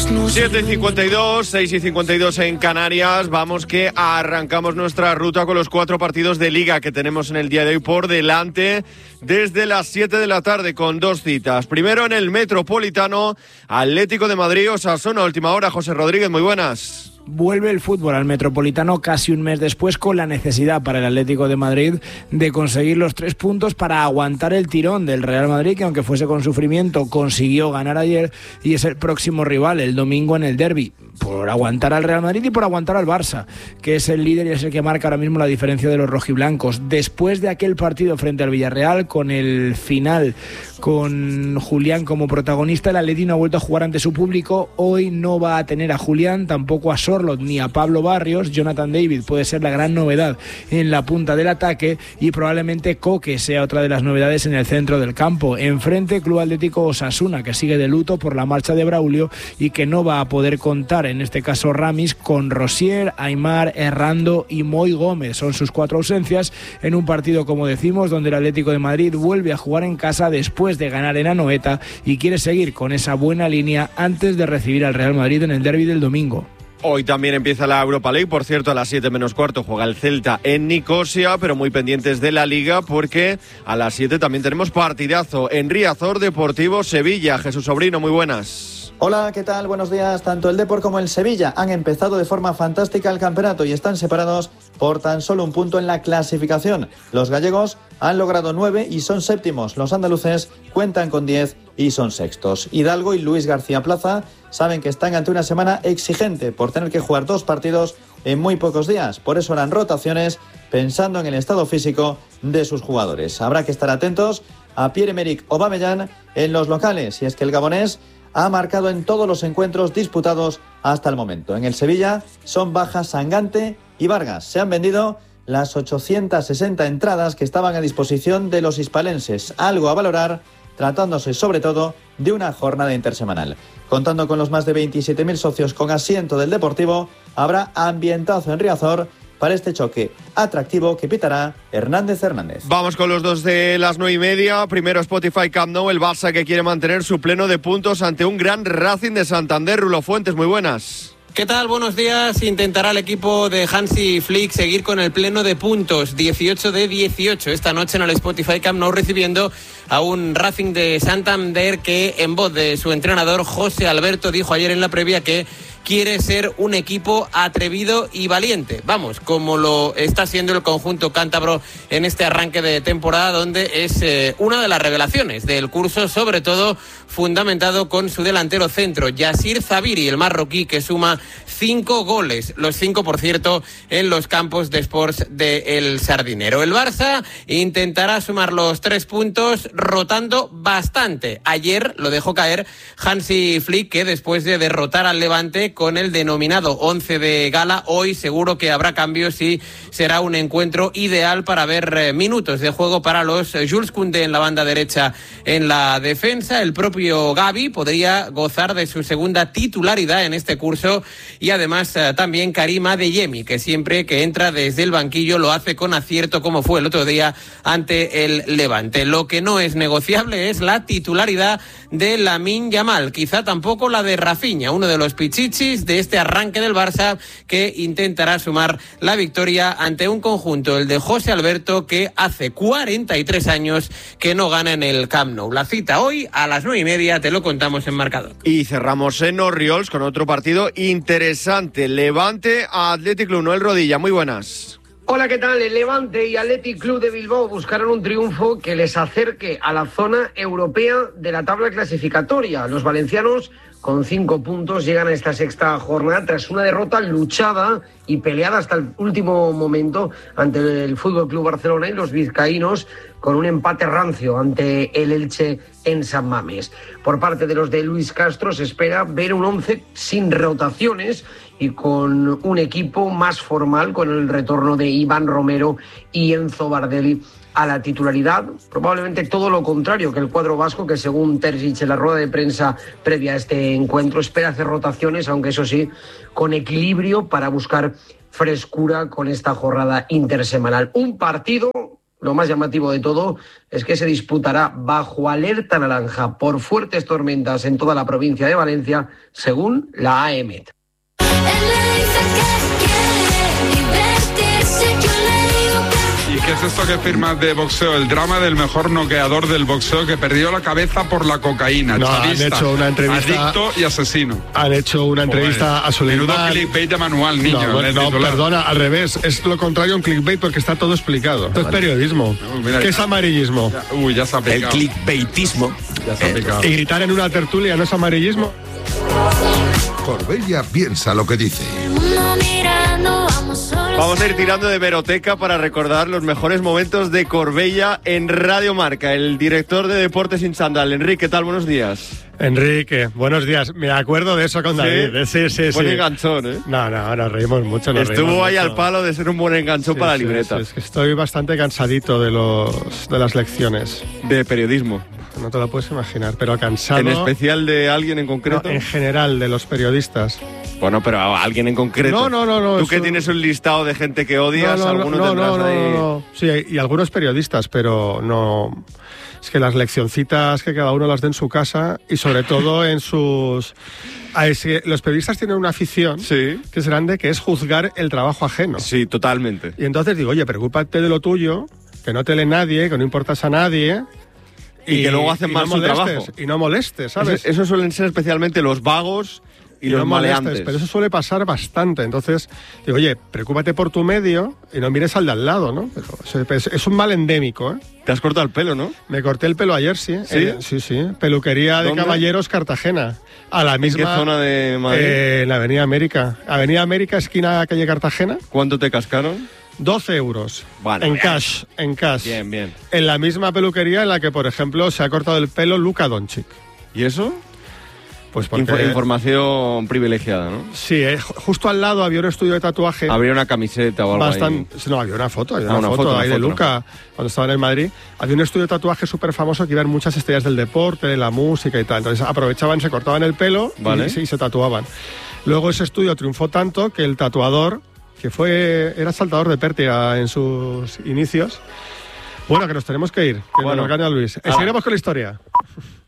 7:52, 6:52 en Canarias. Vamos que arrancamos nuestra ruta con los 4 partidos de Liga que tenemos en el día de hoy por delante desde las 7 de la tarde con 2 citas. Primero en el Metropolitano, Atlético de Madrid, Osasuna, última hora. José Rodríguez, muy buenas. Vuelve el fútbol al Metropolitano casi un mes después, con la necesidad para el Atlético de Madrid de conseguir los 3 puntos para aguantar el tirón del Real Madrid, que aunque fuese con sufrimiento consiguió ganar ayer y es el próximo rival el domingo en el derbi, por aguantar al Real Madrid y por aguantar al Barça, que es el líder y es el que marca ahora mismo la diferencia de los rojiblancos. Después de aquel partido frente al Villarreal, con el final con Julián como protagonista, el Atleti no ha vuelto a jugar ante su público. Hoy no va a tener a Julián, tampoco a Sorloth ni a Pablo Barrios. Jonathan David puede ser la gran novedad en la punta del ataque y probablemente Coque sea otra de las novedades en el centro del campo. Enfrente, Club Atlético Osasuna, que sigue de luto por la marcha de Braulio y que no va a poder contar, en este caso Ramis, con Rosier, Aimar, Errando y Moy Gómez. Son sus 4 ausencias en un partido, como decimos, donde el Atlético de Madrid vuelve a jugar en casa después de ganar en Anoeta y quiere seguir con esa buena línea antes de recibir al Real Madrid en el derbi del domingo. Hoy también empieza la Europa League, por cierto, a las 7 menos cuarto juega el Celta en Nicosia, pero muy pendientes de la Liga porque a las 7 también tenemos partidazo en Riazor, Deportivo Sevilla. Jesús Sobrino, muy buenas. Hola, ¿qué tal? Buenos días. Tanto el Depor como el Sevilla han empezado de forma fantástica el campeonato y están separados por tan solo un punto en la clasificación. Los gallegos han logrado 9 y son séptimos. Los andaluces cuentan con 10 y son sextos. Hidalgo y Luis García Plaza saben que están ante una semana exigente por tener que jugar 2 partidos en muy pocos días. Por eso harán rotaciones pensando en el estado físico de sus jugadores. Habrá que estar atentos a Pierre-Emerick Aubameyang en los locales, y es que el gabonés ha marcado en todos los encuentros disputados hasta el momento. En el Sevilla son bajas Sangante y Vargas. Se han vendido las 860 entradas que estaban a disposición de los hispalenses, algo a valorar tratándose sobre todo de una jornada intersemanal. Contando con los más de 27.000 socios con asiento del Deportivo, habrá ambientazo en Riazor para este choque atractivo que pitará Hernández. Vamos con los 2 de las 9:30. Primero Spotify Camp Nou, el Barça que quiere mantener su pleno de puntos ante un gran Racing de Santander. Rulo Fuentes, muy buenas. ¿Qué tal? Buenos días. Intentará el equipo de Hansi Flick seguir con el pleno de puntos, 18 de 18 esta noche en el Spotify Camp Nou, recibiendo a un Racing de Santander que, en voz de su entrenador José Alberto, dijo ayer en la previa que quiere ser un equipo atrevido y valiente. Vamos, como lo está siendo el conjunto cántabro en este arranque de temporada, donde es una de las revelaciones del curso, sobre todo fundamentado con su delantero centro, Yassir Zabiri, el marroquí, que suma 5 goles, los 5, por cierto, en los campos de Sports de El Sardinero. El Barça intentará sumar los 3 puntos rotando bastante. Ayer lo dejó caer Hansi Flick, que después de derrotar al Levante con el denominado 11 de gala, hoy seguro que habrá cambios y será un encuentro ideal para ver minutos de juego para los Jules Koundé en la banda derecha en la defensa. El propio Gavi podría gozar de su segunda titularidad en este curso y además también Karim Adeyemi, que siempre que entra desde el banquillo lo hace con acierto, como fue el otro día ante el Levante. Lo que no es negociable es la titularidad de Lamine Yamal, quizá tampoco la de Rafinha, uno de los pichichis de este arranque del Barça, que intentará sumar la victoria ante un conjunto, el de José Alberto, que hace 43 años que no gana en el Camp Nou. La cita hoy a las 9:30, te lo contamos en marcador. Y cerramos en Orriols con otro partido interesante, Levante a Athletic Club. Noel Rodilla, muy buenas. Hola, ¿qué tal? El Levante y Athletic Club de Bilbao buscaron un triunfo que les acerque a la zona europea de la tabla clasificatoria. Los valencianos, con 5 puntos, llegan a esta sexta jornada tras una derrota luchada y peleada hasta el último momento ante el FC Barcelona, y los vizcaínos con un empate rancio ante el Elche en San Mamés. Por parte de los de Luis Castro se espera ver un 11 sin rotaciones y con un equipo más formal, con el retorno de Iván Romero y Enzo Bardelli a la titularidad. Probablemente todo lo contrario que el cuadro vasco, que según Terzic en la rueda de prensa previa a este encuentro espera hacer rotaciones, aunque eso sí, con equilibrio para buscar frescura con esta jornada intersemanal. Un partido, Lo más llamativo de todo es que se disputará bajo alerta naranja por fuertes tormentas en toda la provincia de Valencia, según la AEMET. ¿Y qué es esto que firmas de boxeo? El drama del mejor noqueador del boxeo que perdió la cabeza por la cocaína. No, chavista, han hecho una entrevista. Adicto y asesino. Han hecho una entrevista a Suleiman. Menudo clickbait de manual, niño. No, perdona, al revés. Es lo contrario a un clickbait porque está todo explicado. Esto es periodismo. ¿Qué es amarillismo? Ya se ha picado. El clickbaitismo. Ya se ha picado. Y gritar en una tertulia no es amarillismo. Corbella piensa lo que dice. Vamos a ir tirando de hemeroteca para recordar los mejores momentos de Corbella en Radio Marca. El director de Deportes sin Sandal, Enrique, ¿qué tal? Buenos días. Enrique, buenos días. Me acuerdo de eso con David. Sí. Buen enganchón, ¿eh? No, nos reímos mucho. Estuvo ahí al palo de ser un buen enganchón para la libreta. Sí, es que estoy bastante cansadito de las lecciones. De periodismo. No te lo puedes imaginar, pero cansado. ¿En especial de alguien en concreto? No, en general, de los periodistas. Bueno, pero a alguien en concreto. No. Tú que tienes un listado de gente que odias, algunos tendrás ahí. No. Sí, y algunos periodistas, pero no. Es que las leccioncitas que cada uno las dé en su casa y sobre todo en sus... Los periodistas tienen una afición que es grande, que es juzgar el trabajo ajeno. Sí, totalmente. Y entonces digo, oye, preocúpate de lo tuyo, que no te lee nadie, que no importas a nadie... Y que luego hacen mal su trabajo. Y no molestes, ¿sabes? Eso suelen ser especialmente los vagos y los maleantes. Pero eso suele pasar bastante. Entonces, digo, oye, preocúpate por tu medio y no mires al de al lado, ¿no? Pero es un mal endémico, ¿eh? ¿Te has cortado el pelo, no? Me corté el pelo ayer, sí. Sí. Peluquería de Caballeros, Cartagena. A la misma... ¿En qué zona de Madrid? En la Avenida América. Avenida América, esquina calle Cartagena. ¿Cuánto te cascaron? 12 euros. Vale, en cash. Bien. En la misma peluquería en la que, por ejemplo, se ha cortado el pelo Luka Doncic. ¿Y eso? Pues porque... Información privilegiada, ¿no? Sí, justo al lado había un estudio de tatuaje. Habría una camiseta o algo ahí. No, había una foto ahí de Luka, cuando estaban en Madrid. Había un estudio de tatuaje súper famoso que iban muchas estrellas del deporte, de la música y tal. Entonces aprovechaban, se cortaban el pelo y se tatuaban. Luego ese estudio triunfó tanto que el tatuador, que era saltador de pértiga en sus inicios. Bueno, que nos tenemos que ir. Que nos gane a Luis. Seguiremos con la historia.